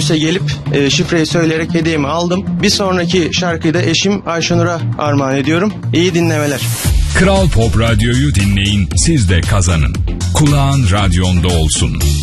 otobüste gelip şifreyi söyleyerek hediyemi aldım. Bir sonraki şarkıyı da eşim Ayşenur'a armağan ediyorum. İyi dinlemeler. Kral Pop Radyo'yu dinleyin, siz de kazanın. Kulağın radyonda olsun.